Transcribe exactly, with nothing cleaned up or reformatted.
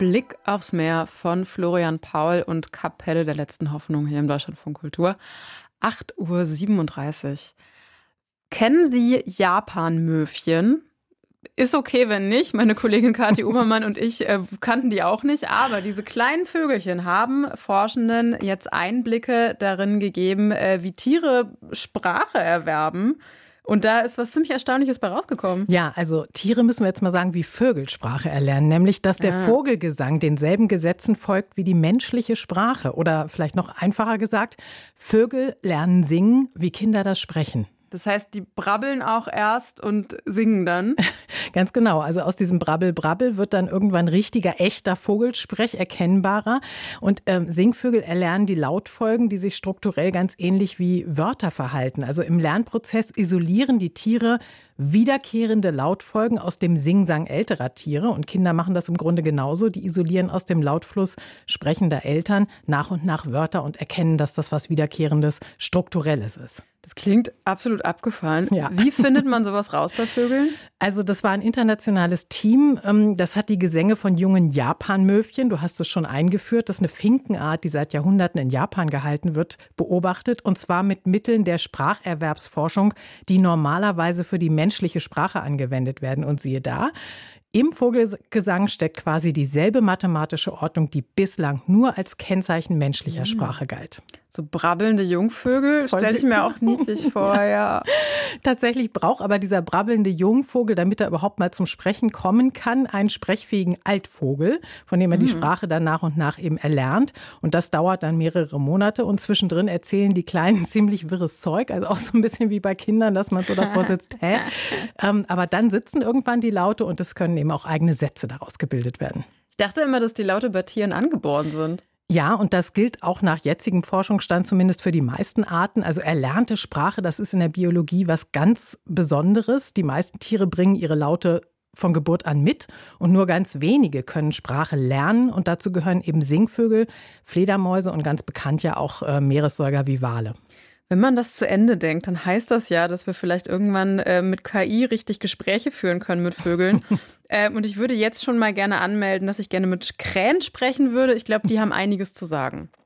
Blick aufs Meer von Florian Paul und Kapelle der letzten Hoffnung hier im Deutschlandfunk Kultur. acht Uhr siebenunddreißig. Kennen Sie Japanmöwchen? Ist okay, wenn nicht. Meine Kollegin Kathi Obermann und ich äh, kannten die auch nicht. Aber diese kleinen Vögelchen haben Forschenden jetzt Einblicke darin gegeben, äh, wie Tiere Sprache erwerben. Und da ist was ziemlich Erstaunliches bei rausgekommen. Ja, also Tiere müssen wir jetzt mal sagen, wie Vögel Sprache erlernen. Nämlich, dass der ah. Vogelgesang denselben Gesetzen folgt wie die menschliche Sprache. Oder vielleicht noch einfacher gesagt, Vögel lernen singen, wie Kinder das sprechen. Das heißt, die brabbeln auch erst und singen dann? Ganz genau. Also aus diesem Brabbel-Brabbel wird dann irgendwann richtiger, echter Vogelsprech erkennbarer. Und ähm, Singvögel erlernen die Lautfolgen, die sich strukturell ganz ähnlich wie Wörter verhalten. Also im Lernprozess isolieren die Tiere wiederkehrende Lautfolgen aus dem Singsang älterer Tiere. Und Kinder machen das im Grunde genauso. Die isolieren aus dem Lautfluss sprechender Eltern nach und nach Wörter und erkennen, dass das was Wiederkehrendes, Strukturelles ist. Das klingt absolut abgefahren. Ja. Wie findet man sowas raus bei Vögeln? Also das war ein internationales Team. Das hat die Gesänge von jungen Japanmöwchen, du hast es schon eingeführt, das ist eine Finkenart, die seit Jahrhunderten in Japan gehalten wird, beobachtet. Und zwar mit Mitteln der Spracherwerbsforschung, die normalerweise für die menschliche Sprache angewendet werden. Und siehe da, im Vogelgesang steckt quasi dieselbe mathematische Ordnung, die bislang nur als Kennzeichen menschlicher Sprache galt. So brabbelnde Jungvögel stelle ich mir auch niedlich vor, ja. ja. Tatsächlich braucht aber dieser brabbelnde Jungvogel, damit er überhaupt mal zum Sprechen kommen kann, einen sprechfähigen Altvogel, von dem er die Sprache dann nach und nach eben erlernt. Und das dauert dann mehrere Monate und zwischendrin erzählen die Kleinen ziemlich wirres Zeug, also auch so ein bisschen wie bei Kindern, dass man so davor sitzt, hä? ähm, aber dann sitzen irgendwann die Laute und es können eben auch eigene Sätze daraus gebildet werden. Ich dachte immer, dass die Laute bei Tieren angeboren sind. Ja, und das gilt auch nach jetzigem Forschungsstand zumindest für die meisten Arten. Also erlernte Sprache, das ist in der Biologie was ganz Besonderes. Die meisten Tiere bringen ihre Laute von Geburt an mit und nur ganz wenige können Sprache lernen. Und dazu gehören eben Singvögel, Fledermäuse und ganz bekannt ja auch äh, Meeressäuger wie Wale. Wenn man das zu Ende denkt, dann heißt das ja, dass wir vielleicht irgendwann äh, mit K I richtig Gespräche führen können mit Vögeln. äh, und ich würde jetzt schon mal gerne anmelden, dass ich gerne mit Krähen sprechen würde. Ich glaube, die haben einiges zu sagen.